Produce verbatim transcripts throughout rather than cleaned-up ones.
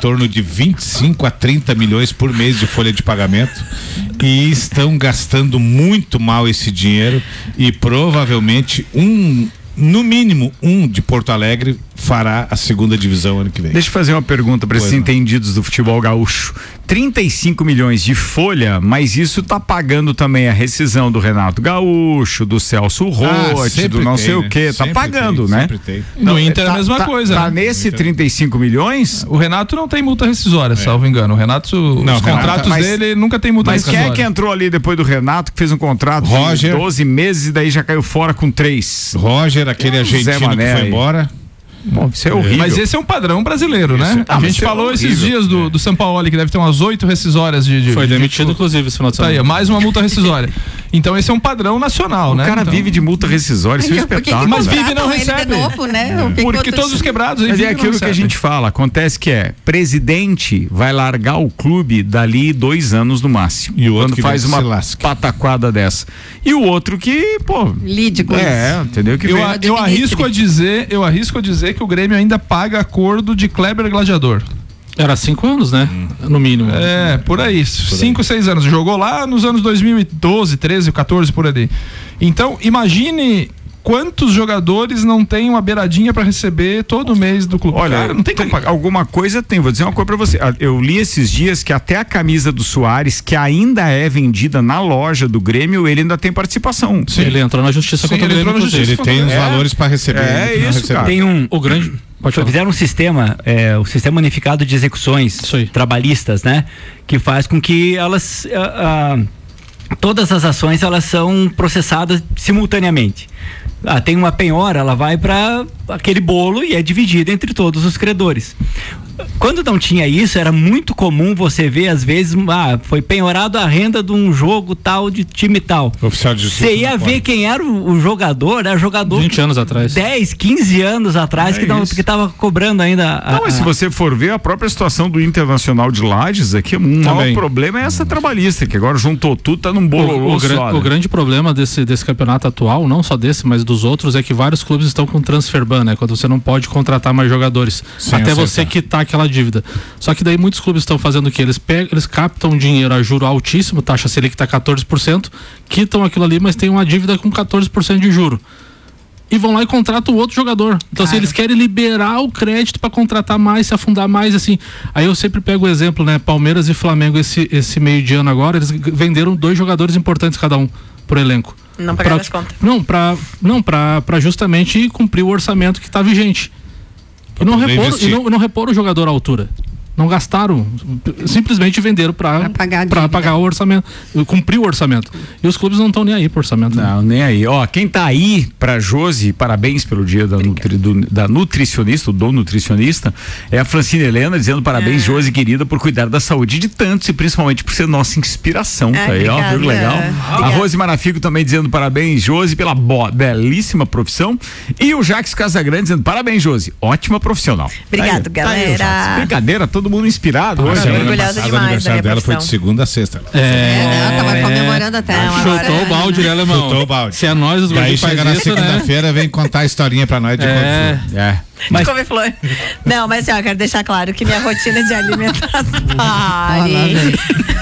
torno de vinte e cinco a trinta milhões por mês de folha de pagamento e estão gastando muito mal esse dinheiro e provavelmente um, no mínimo um de Porto Alegre fará a segunda divisão ano que vem. Deixa eu fazer uma pergunta para esses entendidos do futebol gaúcho. trinta e cinco milhões de folha, mas isso tá pagando também a rescisão do Renato Gaúcho, do Celso Rotti, ah, do não tem, sei né? o que, tá pagando, tem, né? Tem. No Inter tá, é a mesma tá, coisa. Tá né? nesse trinta e cinco milhões? O Renato não tem multa rescisória, é. salvo engano. O Renato, não, os Renato, contratos mas, dele nunca tem multa mas rescisória. Mas quem é que entrou ali depois do Renato, que fez um contrato Roger. de doze meses e daí já caiu fora com três? Roger, aquele argentino que foi embora. Bom, isso é horrível. Mas esse é um padrão brasileiro, isso. né? Ah, a gente falou é esses dias do, do Sampaoli, que deve ter umas oito rescisórias de, de foi de, demitido, de, inclusive, esse final de semana. Tá aí, mais uma multa rescisória. Então esse é um padrão nacional, o né? O cara então... vive de multa rescisória, isso é um espetáculo. Mas vive e não recebe. Novo, né? Porque todos os quebrados aí Mas é aquilo que a gente fala, acontece que é, presidente vai largar o clube dali dois anos no máximo. E o outro quando que faz uma pataquada dessa. E o outro que, pô... Lide com é, isso. entendeu? Que eu, eu arrisco a dizer, eu arrisco a dizer que o Grêmio ainda paga acordo de Kleber Gladiador. Era cinco anos, né? Hum. No mínimo. É, por aí. Por cinco, aí. seis anos. Jogou lá nos anos dois mil e doze, treze, quatorze, por ali. Então, imagine quantos jogadores não têm uma beiradinha para receber todo mês do clube. Olha, cara, não tem como pagar. Alguma coisa tem. Vou dizer uma coisa pra você. Eu li esses dias que até a camisa do Soares, que ainda é vendida na loja do Grêmio, ele ainda tem participação. Sim, ele entrou na justiça Sim, contra ele o Grêmio. Entrou na justiça ele tem os é, valores para receber. É isso, cara. Tem um... O grande... Pode fizeram um sistema, é, o sistema unificado de execuções trabalhistas, né? Que faz com que elas, a, a, todas as ações, elas são processadas simultaneamente. Ah, tem uma penhora, ela vai para aquele bolo e é dividida entre todos os credores. Quando não tinha isso, era muito comum você ver, às vezes, ah, foi penhorado a renda de um jogo tal, de time tal. Oficial de justiça. Você ia ver quem era o, o jogador, era jogador. vinte anos atrás. dez, quinze anos atrás, é que, não, que tava cobrando ainda. A, não, mas a... se você for ver a própria situação do Internacional de Lages aqui, o maior problema é essa trabalhista, que agora juntou tudo, tá num bolo. O, o, só, gran, né? o grande problema desse, desse campeonato atual, não só desse, mas dos outros, é que vários clubes estão com transfer ban, né? Quando você não pode contratar mais jogadores. Sem até acertar. Você quitar aquela dívida. Só que daí muitos clubes estão fazendo o quê? Eles pegam, eles captam dinheiro a juro altíssimo, taxa Selic tá quatorze por cento, quitam aquilo ali, mas tem uma dívida com quatorze por cento de juro. E vão lá e contratam outro jogador. Então, assim, eles querem liberar o crédito para contratar mais, se afundar mais, assim. Aí eu sempre pego o exemplo, né? Palmeiras e Flamengo, esse, esse meio de ano agora, eles venderam dois jogadores importantes cada um pro elenco. Não pagaram as contas. Não, para não, pra, pra justamente cumprir o orçamento que tá vigente. E não, repor, e, não, e não repor o jogador à altura. Não gastaram, simplesmente venderam para pagar, pagar o orçamento, cumprir o orçamento. E os clubes não estão nem aí pro orçamento. Não, né? nem aí. Ó, quem tá aí pra Josi, parabéns pelo dia da, nutri, do, da nutricionista, do nutricionista, é a Francine Helena dizendo parabéns, é. Josi, querida, por cuidar da saúde de tantos e principalmente por ser nossa inspiração. É, tá aí, ó, viu? Legal. Obrigada. A Rose Marafico também dizendo parabéns, Josi, pela bo- belíssima profissão. E o Jacques Casagrande dizendo parabéns, Josi, ótima profissional. Obrigado, aí, galera. Tá aí, Brincadeira, todo mundo inspirado hoje. Tô orgulhosa demais o aniversário da dela profissão. foi de segunda a sexta. É, é não, tava comemorando até. É, chutou o balde, né, alemão? Chutou o balde. Se é nós, os Aí chega na isso, segunda-feira, né? Vem contar a historinha pra nós de é. quando é. Mas... De couve-flor. Não, mas assim, ó, eu quero deixar claro que minha rotina de alimentação. Pare.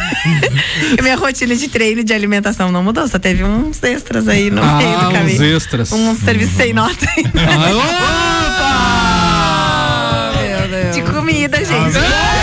Que minha rotina de treino de alimentação não mudou, só teve uns extras aí no ah, meio do caminho. Uns extras. Um serviço sem nota. Ah, opa! Meu Deus. De comida, gente.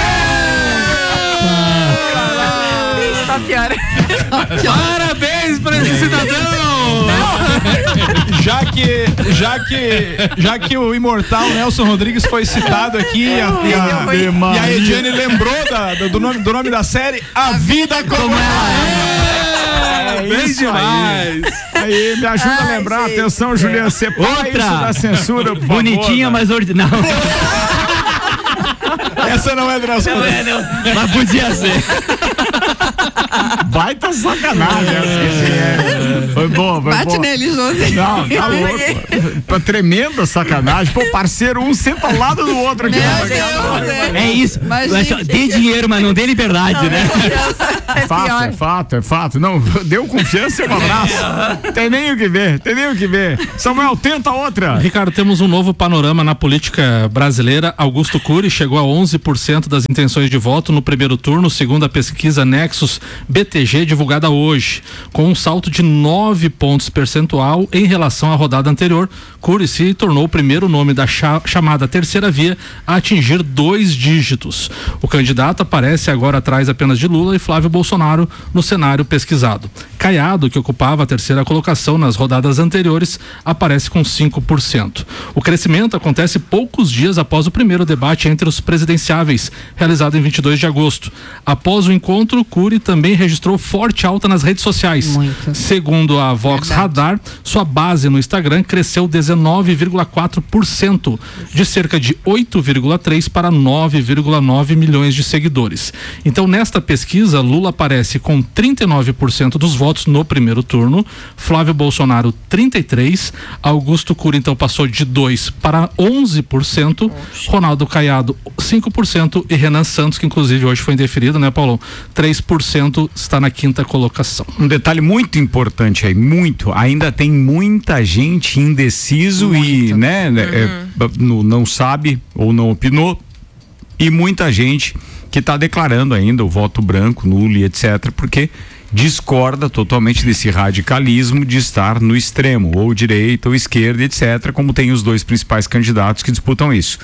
Só piora. Parabéns pra esse cidadão! Já que, já que, já que o imortal Nelson Rodrigues foi citado aqui e a, e a, e a Ediane lembrou da, do, nome, do nome da série A Vida Como Ela É. É isso demais. Aí. aí, me ajuda Ai, a lembrar, gente. Atenção, Juliana, separa Outra. isso da censura, por bonitinha, favor, mas ordinária. Essa não é do Nelson não Rodrigues. É, não. Mas podia ser. Baita sacanagem. Assim, é. Foi bom, foi Bate bom. nele, José. Não, tá louco. Pra tremenda sacanagem. Pô, parceiro, um senta ao lado do outro aqui. Meu Deus, é isso. Mas, dê dinheiro, mas não dê liberdade, não, né? É fato, é fato, é fato. Não, deu confiança e um abraço. Tem nem o que ver, tem nem o que ver. Samuel, tenta outra. Ricardo, temos um novo panorama na política brasileira. Augusto Cury chegou a onze por cento das intenções de voto no primeiro turno, segundo a pesquisa Nexus B T G, divulgada hoje, com um salto de nove pontos percentual em relação à rodada anterior. Cury se tornou o primeiro nome da cha- chamada terceira via a atingir dois dígitos. O candidato aparece agora atrás apenas de Lula e Flávio Bolsonaro no cenário pesquisado. Caiado, que ocupava a terceira colocação nas rodadas anteriores, aparece com cinco por cento. O crescimento acontece poucos dias após o primeiro debate entre os presidenciáveis, realizado em vinte e dois de agosto. Após o encontro, Cury também registrou forte alta nas redes sociais. Muito. Segundo a Vox Verdade. Radar, sua base no Instagram cresceu dezenove vírgula quatro por cento, de cerca de oito vírgula três para nove vírgula nove milhões de seguidores. Então, nesta pesquisa, Lula aparece com trinta e nove por cento dos votos no primeiro turno, Flávio Bolsonaro trinta e três por cento, Augusto Cury então passou de dois para onze por cento, Oxe. Ronaldo Caiado cinco por cento e Renan Santos, que inclusive hoje foi indeferido, né, Paulo? três por cento, está na quinta colocação. Um detalhe muito importante aí, muito, ainda tem muita gente indeciso muito. e, né, uhum. é, não, não sabe ou não opinou, e muita gente que está declarando ainda o voto branco, nulo e etcétera, porque discorda totalmente desse radicalismo de estar no extremo, ou direita ou esquerda, etcétera, como tem os dois principais candidatos que disputam isso.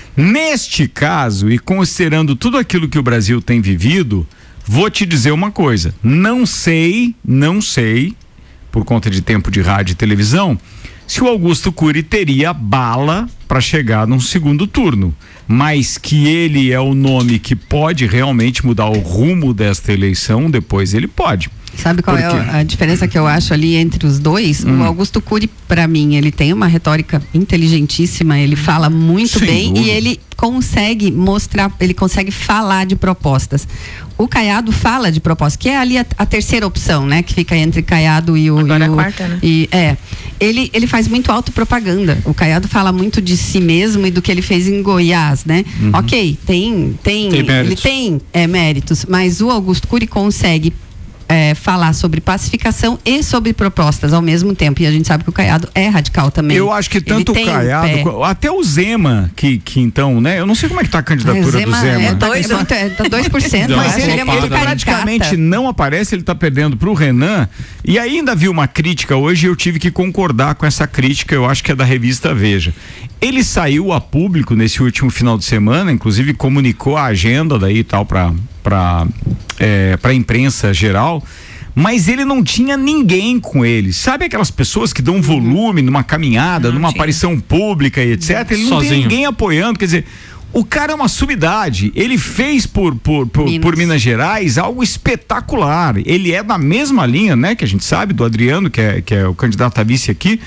Neste caso, e considerando tudo aquilo que o Brasil tem vivido, vou te dizer uma coisa, não sei, não sei, por conta de tempo de rádio e televisão, se o Augusto Cury teria bala para chegar num segundo turno, mas que ele é o nome que pode realmente mudar o rumo desta eleição, depois ele pode. Sabe qual é a diferença que eu acho ali entre os dois? Hum. O Augusto Cury, para mim, ele tem uma retórica inteligentíssima, ele fala muito Sem bem dúvida. E ele consegue mostrar, ele consegue falar de propostas. O Caiado fala de propostas, que é ali a, a terceira opção, né? Que fica entre Caiado e o... Agora e a o, quarta, né? E, é, ele, ele faz muito autopropaganda. O Caiado fala muito de si mesmo e do que ele fez em Goiás, né? Uhum. Ok, tem, tem, tem ele tem é, méritos, mas o Augusto Cury consegue É, falar sobre pacificação e sobre propostas ao mesmo tempo, e a gente sabe que o Caiado é radical também. Eu acho que tanto o Caiado, um até o Zema, que, que então, né, eu não sei como é que tá a candidatura Zema do Zema. É dois, é, tá dois por cento, mas ele, ele, ele praticamente não aparece, ele tá perdendo pro Renan, e ainda vi uma crítica hoje, eu tive que concordar com essa crítica, eu acho que é da revista Veja. Ele saiu a público nesse último final de semana, inclusive comunicou a agenda daí e tal para para é, para imprensa geral, mas ele não tinha ninguém com ele. Sabe aquelas pessoas que dão volume numa caminhada, não numa tinha. aparição pública e etcétera. Ele não Sozinho. tem ninguém apoiando, quer dizer, o cara é uma sumidade. Ele fez por por, por, Minas. por Minas Gerais algo espetacular. Ele é na mesma linha, né, que a gente sabe, do Adriano, que é, que é o candidato a vice aqui.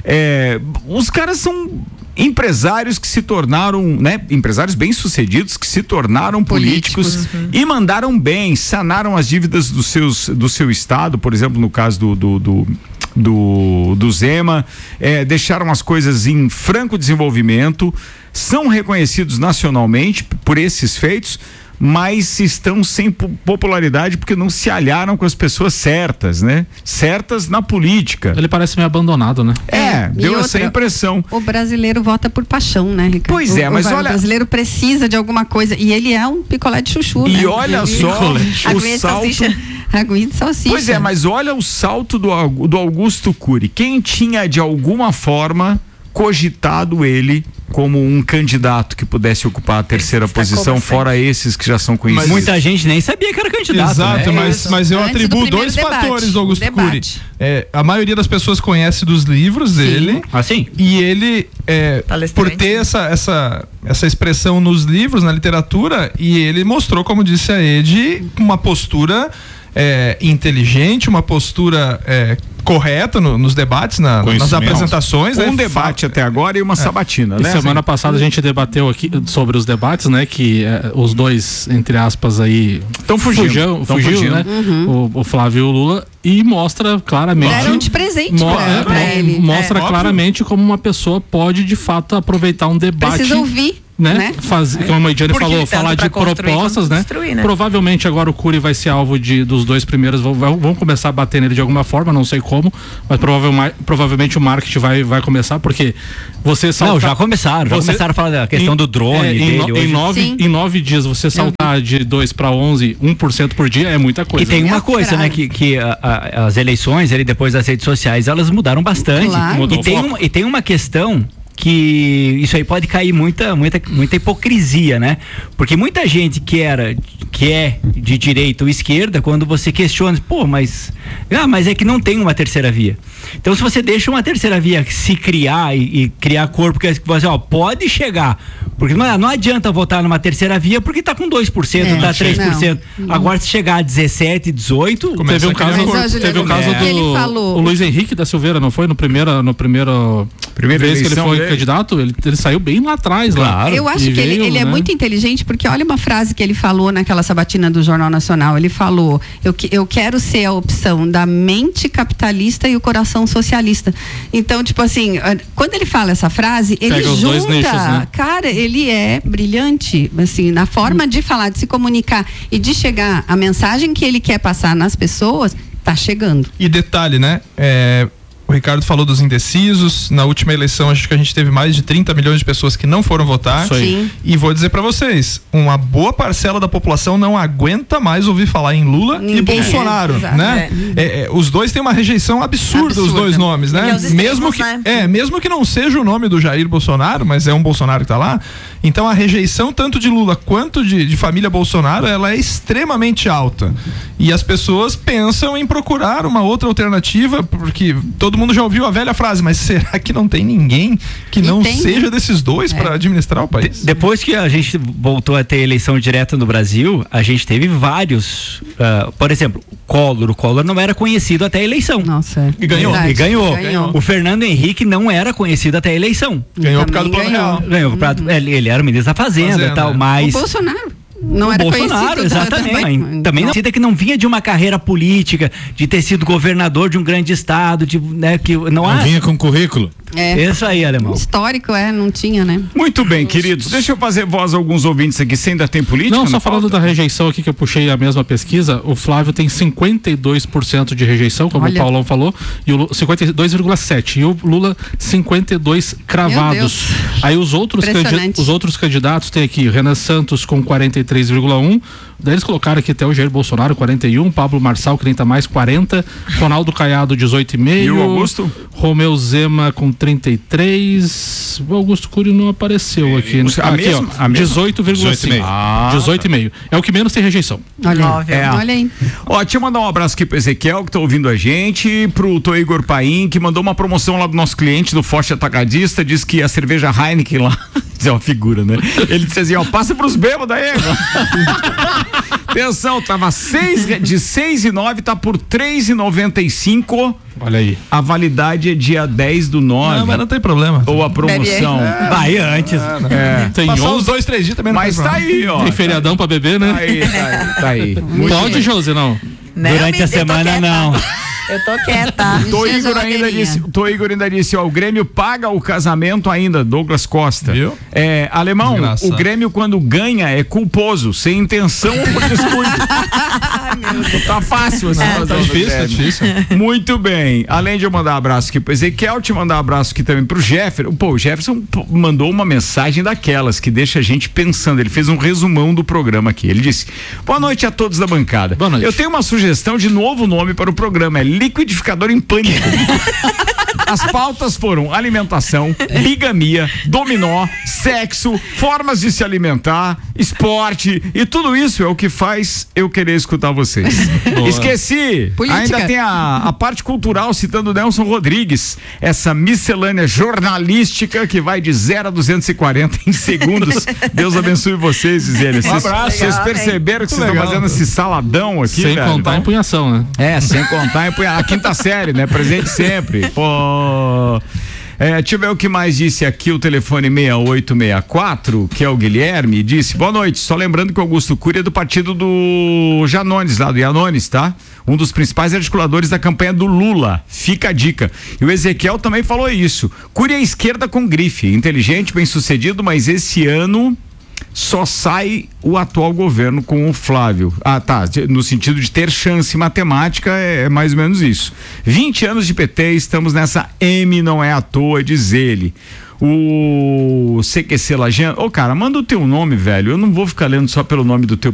É, os caras são empresários que se tornaram, né, empresários bem-sucedidos que se tornaram políticos, políticos uhum. e mandaram bem, sanaram as dívidas dos seus, do seu estado, por exemplo, no caso do do, do, do, do Zema, é, deixaram as coisas em franco desenvolvimento, são reconhecidos nacionalmente por esses feitos, mas estão sem popularidade porque não se aliaram com as pessoas certas, né? Certas na política. Ele parece meio abandonado, né? É, é deu outra, essa impressão. O brasileiro vota por paixão, né, Ricardo? Pois é, o, mas o, olha... O brasileiro precisa de alguma coisa e ele é um picolé de chuchu, e né? olha ele... só o salto... Aguinha de salsicha. Pois é, mas olha o salto do, do Augusto Cury. Quem tinha de alguma forma cogitado ele como um candidato que pudesse ocupar a terceira posição, fora esses que já são conhecidos. Mas muita gente nem sabia que era candidato. Exato, né? mas, mas eu Antes atribuo do dois debate, fatores do Augusto Cury. É, a maioria das pessoas conhece dos livros Sim. dele. Ah, sim? E ele, é, por ter essa, essa, essa expressão nos livros, na literatura, e ele mostrou, como disse a Ed, uma postura é, inteligente, uma postura é, correta no, nos debates, na, nas apresentações. Um né? debate até agora e uma é. sabatina, né? E semana assim, passada a gente debateu aqui sobre os debates, né? Que é, os dois, entre aspas, aí estão fugindo, fugiu, fugiu fugindo. Né? Uhum. O, o Flávio e o Lula, e mostra claramente. Deram de presente mo pra, pra é, ele. Mostra é. claramente como uma pessoa pode de fato aproveitar um debate. Precisa ouvir. Né? né? Faz, como a Ediane falou, falar de propostas, né? né? Provavelmente agora o Cury vai ser alvo de, dos dois primeiros, vão, vão começar a bater nele de alguma forma, não sei como, mas provavelmente, provavelmente o marketing vai, vai começar, porque você saltar... Não, já começaram, já você, começar a falar da questão em, do drone é, dele em, hoje. Em nove, em nove dias, você saltar de dois para onze, um por cento por dia é muita coisa. E tem uma coisa, né, que, que a, a, as eleições, ele, depois das redes sociais, elas mudaram bastante. Claro. E, tem um, e tem uma questão que isso aí pode cair muita, muita, muita hipocrisia, né? Porque muita gente que era, que é de direita ou esquerda, quando você questiona, pô, mas, ah, mas é que não tem uma terceira via. Então, se você deixa uma terceira via se criar e, e criar corpo, que você, ó, pode chegar, porque não, não adianta votar numa terceira via porque tá com dois por cento, é, tá três por cento. Não. Agora, se chegar a dezessete, dezoito, teve um caso, teve um caso do ele falou. O Luiz Henrique da Silveira, não foi? No primeiro, no primeiro, primeira vez que ele foi dele. candidato, ele, ele saiu bem lá atrás. Claro. Lá. Eu acho que veio, ele, ele né? é muito inteligente, porque olha uma frase que ele falou naquela sabatina do Jornal Nacional. Ele falou: eu, eu quero ser a opção da mente capitalista e o coração socialista. Então, tipo assim, quando ele fala essa frase, ele Pega junta. Os dois nichos, né? Cara, ele é brilhante, assim, na forma hum. de falar, de se comunicar e de chegar, a mensagem que ele quer passar nas pessoas tá chegando. E detalhe, né? É, o Ricardo falou dos indecisos. Na última eleição, acho que a gente teve mais de trinta milhões de pessoas que não foram votar. Sim. E vou dizer pra vocês, uma boa parcela da população não aguenta mais ouvir falar em Lula Ninguém e Bolsonaro, é, né? É. É, é, os dois têm uma rejeição absurda, absurda. Os dois nomes, né? Extremos, mesmo que né? é, mesmo que não seja o nome do Jair Bolsonaro, mas é um Bolsonaro que tá lá. Então a rejeição tanto de Lula quanto de, de família Bolsonaro, ela é extremamente alta. E as pessoas pensam em procurar uma outra alternativa, porque todo mundo já ouviu a velha frase, mas será que não tem ninguém que e não tem, seja desses dois é. para administrar o país? Depois que a gente voltou a ter eleição direta no Brasil, a gente teve vários, uh, por exemplo, Collor, o Collor não era conhecido até a eleição. Nossa. E ganhou. Verdade, e ganhou. ganhou. O Fernando Henrique não era conhecido até a eleição. Ganhou por causa do Plano Real. Ganhou por causa, ele, ele era o ministro da Fazenda, Fazenda e tal, mas... O Bolsonaro. Não o era Bolsonaro, exatamente. Também, também não que não vinha de uma carreira política, de ter sido governador de um grande estado, de, né, que não, não há... vinha com currículo. É. Isso aí, alemão. Histórico, é, não tinha, né? Muito bem, queridos. Deixa eu fazer voz a alguns ouvintes aqui, se ainda tem política. Não, só falando da rejeição aqui, que eu puxei a mesma pesquisa, o Flávio tem cinquenta e dois por cento de rejeição, como Olha. o Paulão falou, e o cinquenta e dois vírgula sete por cento, e o Lula cinquenta e dois por cento cravados. Aí os outros, os outros candidatos tem aqui Renan Santos com quarenta e três vírgula um por cento, daí eles colocaram aqui até o Jair Bolsonaro quarenta e um por cento, Pablo Marçal que nem tá mais quarenta por cento, Ronaldo Caiado dezoito vírgula cinco por cento, e o Augusto? Romeu Zema com trinta e três por cento, o Augusto Cury não apareceu aqui. A aqui mesma, ó, dezoito vírgula cinco por cento. Ah, dezoito vírgula cinco por cento. É o que menos tem rejeição. Olha, é. olha aí. Ó, deixa eu mandar um abraço aqui pro Ezequiel, que tá ouvindo a gente, pro Tô Igor Paim, que mandou uma promoção lá do nosso cliente do Forte Atacadista, diz que a cerveja Heineken lá, é uma figura, né? Ele disse assim, ó, passa pros bêbados aí, atenção, tava seis, de seis e nove, tá por três e noventa e cinco. Olha aí. A validade é dia dez do nove. Não, mas não tem problema. Ou a promoção. É. Vai antes. É. Tem Passar onze, uns dois, três dias também não mas tá aí, ó. Tem feriadão pra beber, né? Tá aí, tá aí. Tá aí. Pode, Josi, não? Não, Durante a semana, não. Eu tô quieta. Tô Igor ainda disse, Tô Igor ainda disse, ó, o Grêmio paga o casamento ainda, Douglas Costa. Viu? É, alemão, Engraçado. O Grêmio quando ganha é culposo, sem intenção ou por descuido. Tá fácil assim. Não, tá difícil, tá difícil. Muito bem. Além de eu mandar um abraço aqui pro Ezequiel, te mandar um abraço aqui também pro Jefferson. Pô, o Jefferson mandou uma mensagem daquelas que deixa a gente pensando. Ele fez um resumão do programa aqui. Ele disse: boa noite a todos da bancada. Boa noite. Eu tenho uma sugestão de novo nome para o programa. É Liquidificador em Pânico. As pautas foram alimentação, bigamia, dominó, sexo, formas de se alimentar, esporte, e tudo isso é o que faz eu querer escutar vocês. Boa. Esqueci, política. Ainda tem a, a parte cultural, citando Nelson Rodrigues, essa miscelânea jornalística que vai de zero a duzentos e quarenta em segundos. Deus abençoe vocês, Gisele. Um abraço. Vocês perceberam que vocês estão fazendo esse saladão aqui, sem velho, contar a empunhação, né? É, sem contar a empunhação. A quinta série, né? Presente sempre. Pô... É, deixa eu ver o que mais disse aqui o telefone seis oito seis quatro, que é o Guilherme, disse: boa noite, só lembrando que o Augusto Cury é do partido do Janones, lá do Janones, tá? Um dos principais articuladores da campanha do Lula, fica a dica. E o Ezequiel também falou isso. Cury é esquerda com grife, inteligente, bem sucedido, mas esse ano só sai o atual governo com o Flávio. Ah, tá. No sentido de ter chance matemática, é, é mais ou menos isso. vinte anos de P T, estamos nessa M, não é à toa, diz ele. O C Q C Lajean, ô, cara, manda o teu nome, velho. Eu não vou ficar lendo só pelo nome do teu